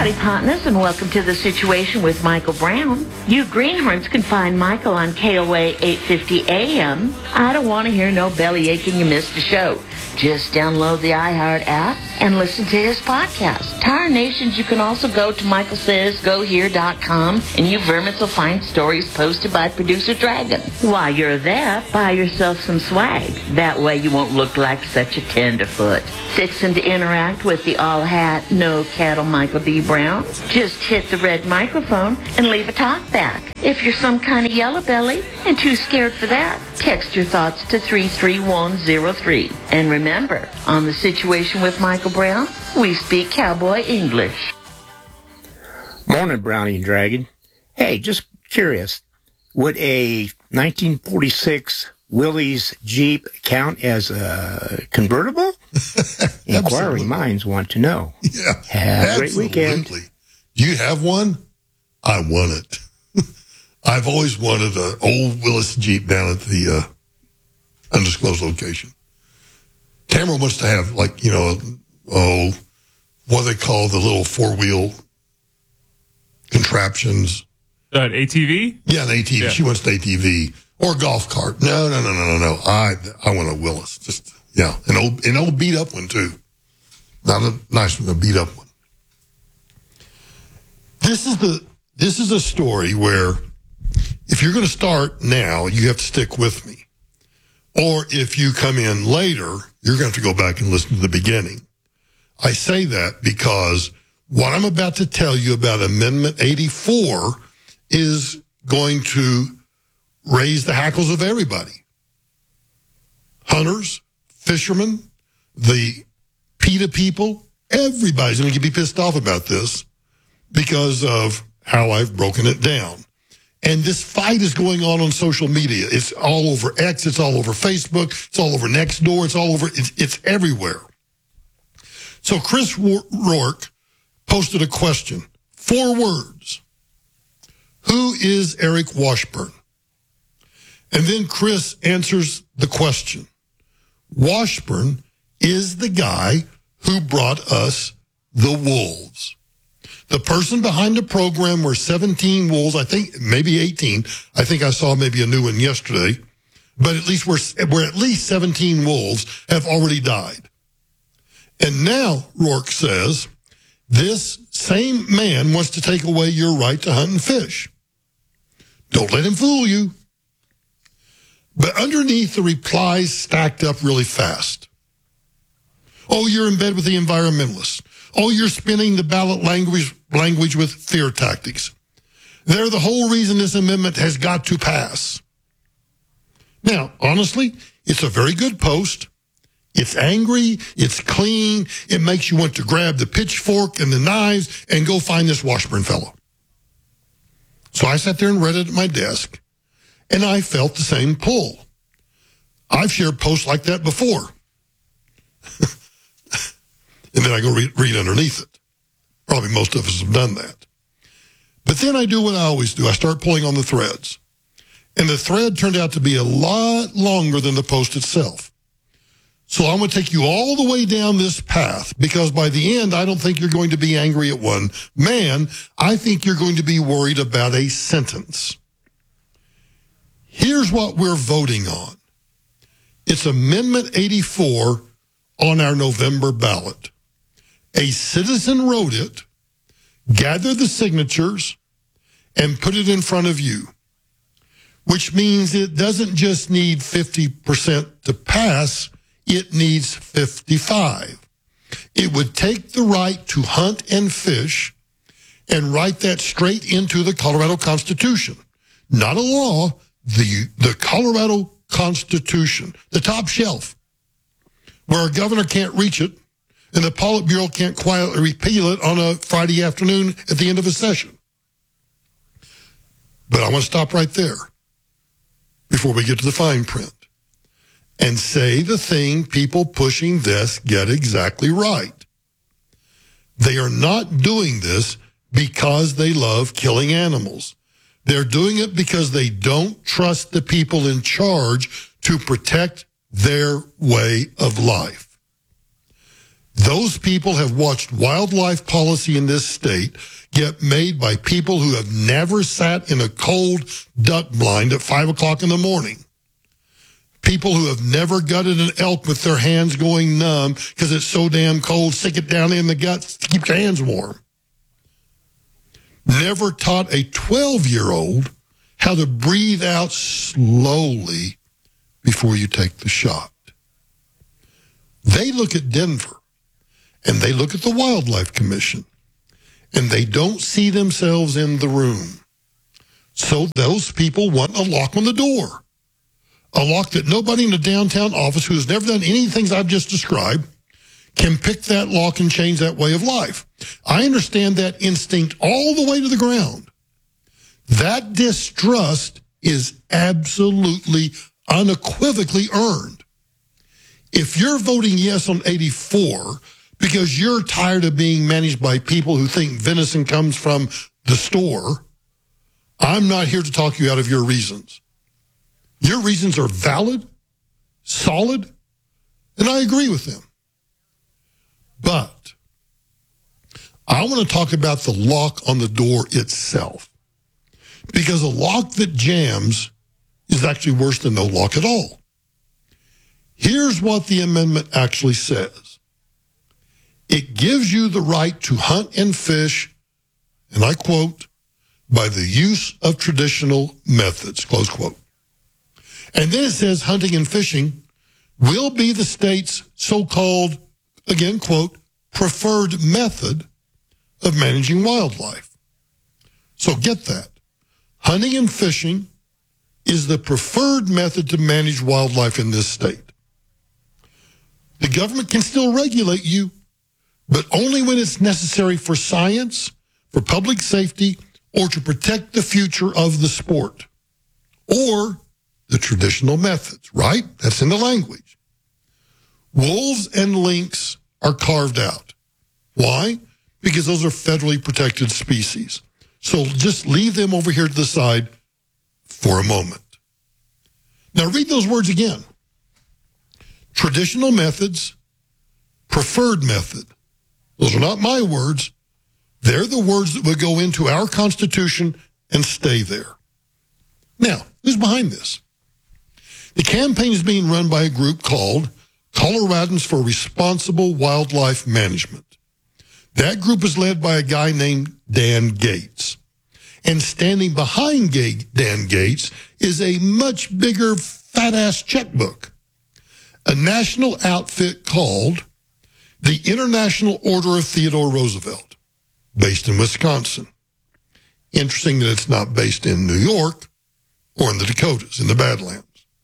Howdy, partners, and welcome to The Situation with Michael Brown. You greenhorns can find Michael on KOA 850 AM. I don't want to hear no belly aching you missed the show. Just download the iHeart app and listen to his podcast. Tire Nations, you can also go to michaelsaysgohere.com and you vermins will find stories posted by producer Dragon. While you're there, buy yourself some swag. That way you won't look like such a tenderfoot. Fixing to interact with the all-hat, no-cattle Michael D. Brown? Just hit the red microphone and leave a talk back. If you're some kind of yellow belly and too scared for that, text your thoughts to 33103. And remember, on The Situation with Michael Brown, we speak cowboy English. Morning, Brownie and Dragon. Hey, just curious, would a 1946 Willys Jeep count as a convertible? Inquiring minds want to know. Yeah, have a great weekend. Do you have one? I want it. I've always wanted an old Willys Jeep down at the undisclosed location. Tamara wants to have, like, what they call the little four-wheel contraptions. An ATV? Yeah, an ATV. Yeah. She wants an ATV or a golf cart. No. I want a Willys. Just, yeah, an old beat-up one, too. Not a nice one, a beat-up one. This is a story where if you're going to start now, you have to stick with me. Or if you come in later, you're going to have to go back and listen to the beginning. I say that because what I'm about to tell you about Amendment 84 is going to raise the hackles of everybody. Hunters, fishermen, the PETA people, everybody's going to be pissed off about this because of how I've broken it down. And this fight is going on social media. It's all over X. It's all over Facebook. It's all over Nextdoor. It's all over. It's everywhere. So Chris Rourke posted a question. 4 words. Who is Eric Washburn? And then Chris answers the question. Washburn is the guy who brought us the wolves. The person behind the program were 17 wolves, I think maybe 18. I think I saw maybe a new one yesterday. But at least we're at least 17 wolves have already died. And now, Rourke says, this same man wants to take away your right to hunt and fish. Don't let him fool you. But underneath the replies stacked up really fast. Oh, you're in bed with the environmentalists. Oh, you're spinning the ballot language with fear tactics. They're the whole reason this amendment has got to pass. Now, honestly, it's a very good post. It's angry. It's clean. It makes you want to grab the pitchfork and the knives and go find this Washburn fellow. So I sat there and read it at my desk, and I felt the same pull. I've shared posts like that before. And then I go read underneath it. Probably most of us have done that. But then I do what I always do. I start pulling on the threads. And the thread turned out to be a lot longer than the post itself. So I'm going to take you all the way down this path, because by the end, I don't think you're going to be angry at one man. I think you're going to be worried about a sentence. Here's what we're voting on. It's Amendment 84 on our November ballot. A citizen wrote it, gathered the signatures, and put it in front of you, which means it doesn't just need 50% to pass, it needs 55. It would take the right to hunt and fish and write that straight into the Colorado Constitution. Not a law, the Colorado Constitution, the top shelf, where a governor can't reach it and the Politburo can't quietly repeal it on a Friday afternoon at the end of a session. But I want to stop right there before we get to the fine print and say the thing people pushing this get exactly right. They are not doing this because they love killing animals. They're doing it because they don't trust the people in charge to protect their way of life. Those people have watched wildlife policy in this state get made by people who have never sat in a cold duck blind at 5 o'clock in the morning. People who have never gutted an elk with their hands going numb because it's so damn cold, stick it down in the guts to keep your hands warm. Never taught a 12-year-old how to breathe out slowly before you take the shot. They look at Denver, and they look at the Wildlife Commission, and they don't see themselves in the room. So those people want a lock on the door. A lock that nobody in the downtown office who has never done any things I've just described can pick that lock and change that way of life. I understand that instinct all the way to the ground. That distrust is absolutely, unequivocally earned. If you're voting yes on 84 because you're tired of being managed by people who think venison comes from the store, I'm not here to talk you out of your reasons. Your reasons are valid, solid, and I agree with them. But I want to talk about the lock on the door itself. Because a lock that jams is actually worse than no lock at all. Here's what the amendment actually says. It gives you the right to hunt and fish, and I quote, by the use of traditional methods, close quote. And then it says hunting and fishing will be the state's so-called, again, quote, preferred method of managing wildlife. So get that. Hunting and fishing is the preferred method to manage wildlife in this state. The government can still regulate you, but only when it's necessary for science, for public safety, or to protect the future of the sport. Or the traditional methods, right? That's in the language. Wolves and lynx are carved out. Why? Because those are federally protected species. So just leave them over here to the side for a moment. Now read those words again. Traditional methods, preferred method. Those are not my words. They're the words that would go into our Constitution and stay there. Now, who's behind this? The campaign is being run by a group called Coloradans for Responsible Wildlife Management. That group is led by a guy named Dan Gates. And standing behind Dan Gates is a much bigger fat-ass checkbook. A national outfit called the International Order of Theodore Roosevelt, based in Wisconsin. Interesting that it's not based in New York or in the Dakotas, in the Badlands.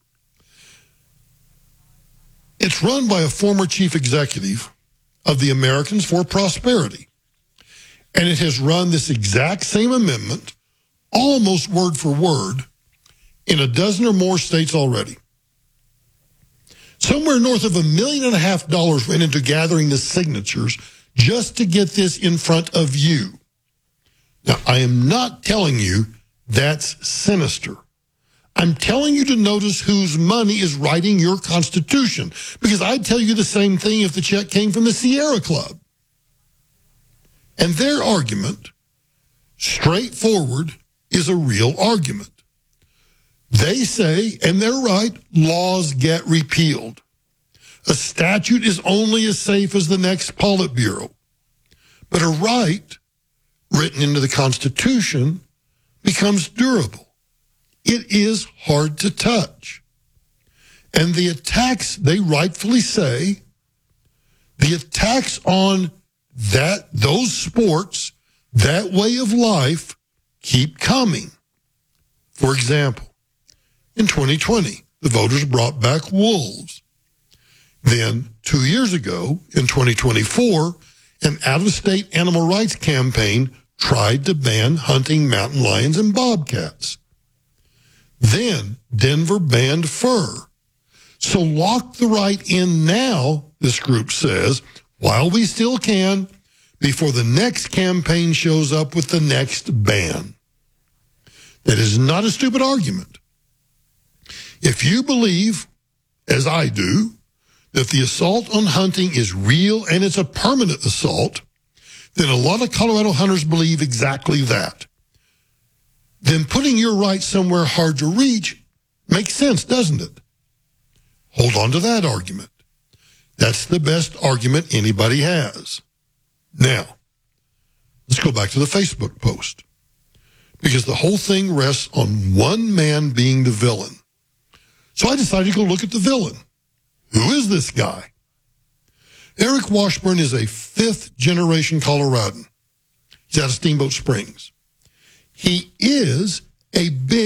It's run by a former chief executive of the Americans for Prosperity. And it has run this exact same amendment, almost word for word, in a dozen or more states already. Somewhere north of $1.5 million went into gathering the signatures just to get this in front of you. Now, I am not telling you that's sinister. I'm telling you to notice whose money is writing your Constitution, because I'd tell you the same thing if the check came from the Sierra Club. And their argument, straightforward, is a real argument. They say, and they're right, laws get repealed. A statute is only as safe as the next Politburo. But a right written into the Constitution becomes durable. It is hard to touch. And the attacks, they rightfully say, the attacks on those sports, that way of life, keep coming. For example, in 2020, the voters brought back wolves. Then, 2 years ago, in 2024, an out-of-state animal rights campaign tried to ban hunting mountain lions and bobcats. Then, Denver banned fur. So lock the right in now, this group says, while we still can, before the next campaign shows up with the next ban. That is not a stupid argument. If you believe, as I do, that the assault on hunting is real and it's a permanent assault, then a lot of Colorado hunters believe exactly that. Then putting your rights somewhere hard to reach makes sense, doesn't it? Hold on to that argument. That's the best argument anybody has. Now, let's go back to the Facebook post, because the whole thing rests on one man being the villain. So I decided to go look at the villain. Who is this guy? Eric Washburn is a fifth-generation Coloradan. He's out of Steamboat Springs. He is a big